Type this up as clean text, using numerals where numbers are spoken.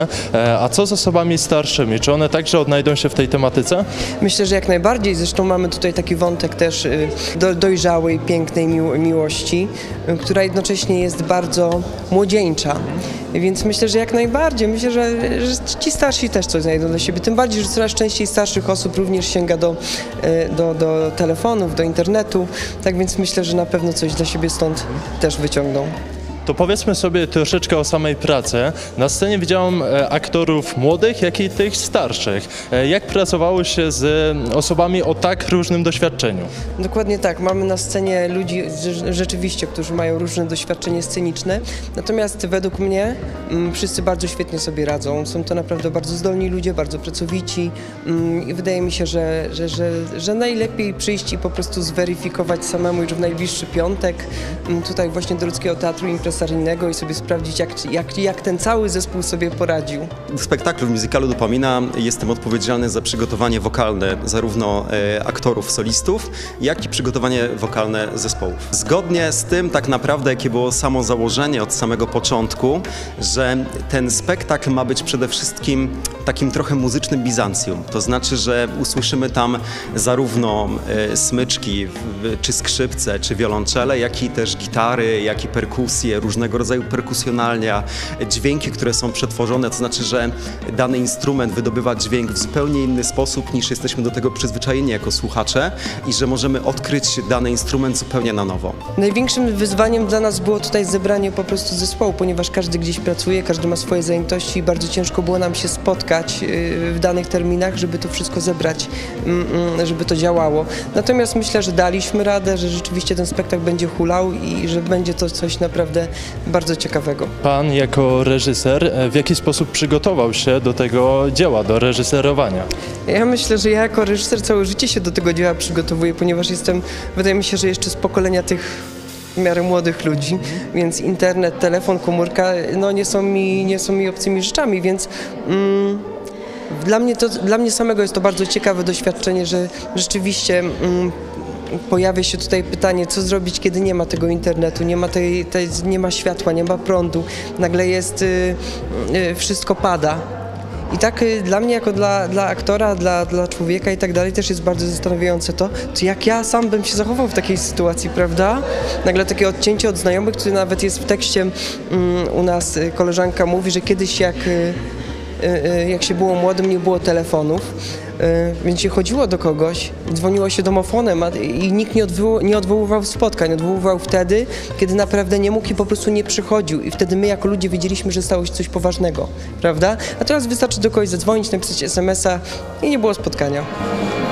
A co z osobami starszymi? Czy one także odnajdą się w tej tematyce? Myślę, że jak najbardziej. Zresztą mamy tutaj taki wątek też dojrzałej, pięknej miłości, która jednocześnie jest bardzo młodzieńcza. Więc myślę, że jak najbardziej. Myślę, że ci starsi też coś znajdą dla siebie. Tym bardziej, że coraz częściej starszych osób również sięga do telefonów, do internetu. Tak więc myślę, że na pewno coś dla siebie stąd też wyciągną. To powiedzmy sobie troszeczkę o samej pracy. Na scenie widziałem aktorów młodych, jak i tych starszych. Jak pracowało się z osobami o tak różnym doświadczeniu? Dokładnie tak. Mamy na scenie ludzi rzeczywiście, którzy mają różne doświadczenie sceniczne. Natomiast według mnie wszyscy bardzo świetnie sobie radzą. Są to naprawdę bardzo zdolni ludzie, bardzo pracowici i wydaje mi się, że najlepiej przyjść i po prostu zweryfikować samemu już w najbliższy piątek tutaj właśnie do Ludzkiego Teatru Impresaryjnego i sobie sprawdzić, jak ten cały zespół sobie poradził. W spektaklu, w musicalu Dopamina jestem odpowiedzialny za przygotowanie wokalne zarówno aktorów, solistów, jak i przygotowanie wokalne zespołów. Zgodnie z tym tak naprawdę, jakie było samo założenie od samego początku, że ten spektakl ma być przede wszystkim takim trochę muzycznym Bizancjum. To znaczy, że usłyszymy tam zarówno smyczki, czy skrzypce, czy wiolonczele, jak i też gitary, jak i perkusje, różnego rodzaju perkusjonalnia, dźwięki, które są przetworzone, to znaczy, że dany instrument wydobywa dźwięk w zupełnie inny sposób, niż jesteśmy do tego przyzwyczajeni jako słuchacze i że możemy odkryć dany instrument zupełnie na nowo. Największym wyzwaniem dla nas było tutaj zebranie po prostu zespołu, ponieważ każdy gdzieś pracuje, każdy ma swoje zajętości i bardzo ciężko było nam się spotkać w danych terminach, żeby to wszystko zebrać, żeby to działało. Natomiast myślę, że daliśmy radę, że rzeczywiście ten spektakl będzie hulał i że będzie to coś naprawdę bardzo ciekawego. Pan jako reżyser w jaki sposób przygotował się do tego dzieła, do reżyserowania? Ja myślę, że ja jako reżyser całe życie się do tego dzieła przygotowuję, ponieważ wydaje mi się, że jeszcze z pokolenia tych w miarę młodych ludzi, więc internet, telefon, komórka no nie są mi obcymi rzeczami, więc dla mnie samego jest to bardzo ciekawe doświadczenie, że rzeczywiście pojawia się tutaj pytanie, co zrobić, kiedy nie ma tego internetu, nie ma światła, nie ma prądu, nagle wszystko pada. I tak dla mnie, jako dla aktora, dla człowieka i tak dalej, też jest bardzo zastanawiające to, jak ja sam bym się zachował w takiej sytuacji, prawda? Nagle takie odcięcie od znajomych, które nawet jest w tekście u nas, koleżanka mówi, że kiedyś jak się było młodym, nie było telefonów, więc się chodziło do kogoś, dzwoniło się domofonem i nikt nie odwoływał spotkań, odwoływał wtedy, kiedy naprawdę nie mógł i po prostu nie przychodził i wtedy my jako ludzie wiedzieliśmy, że stało się coś poważnego, prawda? A teraz wystarczy do kogoś zadzwonić, napisać SMS-a i nie było spotkania.